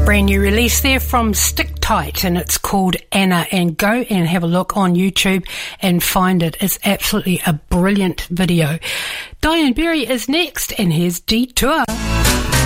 Brand new release there from Stick Tight, and it's called Anna, and go and have a look on YouTube and find it. It's absolutely a brilliant video. Diane Berry is next, and here's Detour.